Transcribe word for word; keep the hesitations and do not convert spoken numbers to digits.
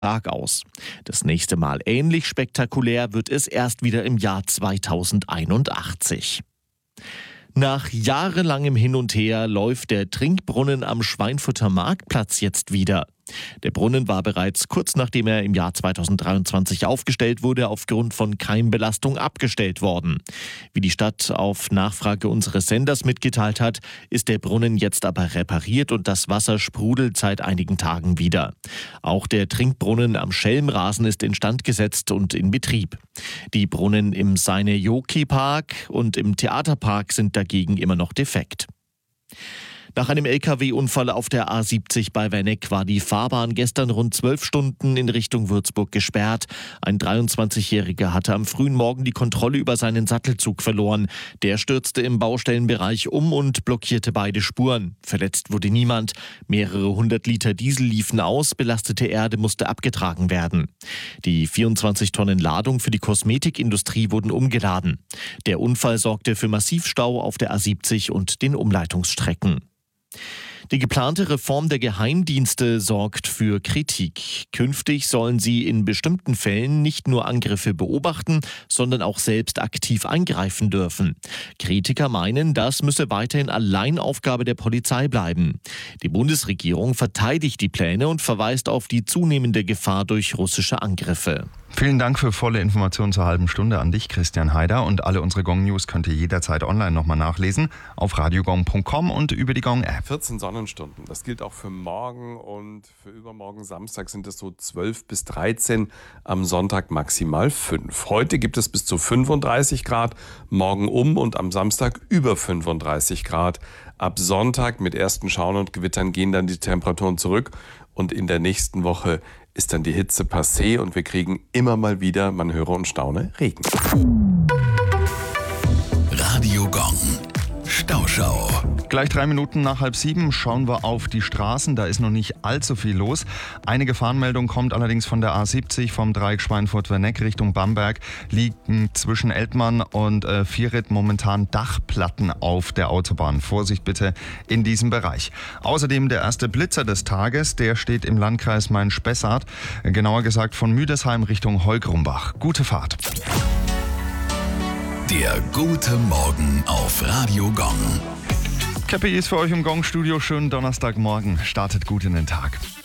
Tag aus. Das nächste Mal ähnlich spektakulär wird es erst wieder im Jahr zweitausendeinundachtzig. Nach jahrelangem Hin und Her läuft der Trinkbrunnen am Schweinfurter Marktplatz jetzt wieder. Der Brunnen war bereits kurz nachdem er im Jahr zweitausenddreiundzwanzig aufgestellt wurde, aufgrund von Keimbelastung abgestellt worden. Wie die Stadt auf Nachfrage unseres Senders mitgeteilt hat, ist der Brunnen jetzt aber repariert und das Wasser sprudelt seit einigen Tagen wieder. Auch der Trinkbrunnen am Schelmrasen ist instand gesetzt und in Betrieb. Die Brunnen im Seinäjoki-Park und im Theaterpark sind dagegen immer noch defekt. Nach einem L K W-Unfall auf der A siebzig bei Werneck war die Fahrbahn gestern rund zwölf Stunden in Richtung Würzburg gesperrt. Ein dreiundzwanzigjähriger hatte am frühen Morgen die Kontrolle über seinen Sattelzug verloren. Der stürzte im Baustellenbereich um und blockierte beide Spuren. Verletzt wurde niemand. Mehrere hundert Liter Diesel liefen aus, belastete Erde musste abgetragen werden. Die vierundzwanzig Tonnen Ladung für die Kosmetikindustrie wurden umgeladen. Der Unfall sorgte für Massivstau auf der A siebzig und den Umleitungsstrecken. Die geplante Reform der Geheimdienste sorgt für Kritik. Künftig sollen sie in bestimmten Fällen nicht nur Angriffe beobachten, sondern auch selbst aktiv eingreifen dürfen. Kritiker meinen, das müsse weiterhin allein Aufgabe der Polizei bleiben. Die Bundesregierung verteidigt die Pläne und verweist auf die zunehmende Gefahr durch russische Angriffe. Vielen Dank für volle Informationen zur halben Stunde an dich, Christian Haider. Und alle unsere Gong-News könnt ihr jederzeit online nochmal nachlesen auf radiogong punkt com und über die Gong-App. vierzehn Sonnenstunden, das gilt auch für morgen und für übermorgen Samstag sind es so zwölf bis dreizehn, am Sonntag maximal fünf. Heute gibt es bis zu fünfunddreißig Grad, morgen um und am Samstag über fünfunddreißig Grad. Ab Sonntag mit ersten Schauern und Gewittern gehen dann die Temperaturen zurück und in der nächsten Woche ist dann die Hitze passé und wir kriegen immer mal wieder, man höre und staune, Regen. Radio Gong. Stauschau. Gleich drei Minuten nach halb sieben schauen wir auf die Straßen. Da ist noch nicht allzu viel los. Eine Gefahrenmeldung kommt allerdings von der A siebzig vom Dreieck Schweinfurt-Werneck Richtung Bamberg. Liegen zwischen Eltmann und äh, Vieritt momentan Dachplatten auf der Autobahn. Vorsicht bitte in diesem Bereich. Außerdem der erste Blitzer des Tages, der steht im Landkreis Main-Spessart. Genauer gesagt von Müdesheim Richtung Heugrumbach. Gute Fahrt. Der gute Morgen auf Radio Gong. Käppi ist für euch im Gong-Studio. Schönen Donnerstagmorgen. Startet gut in den Tag.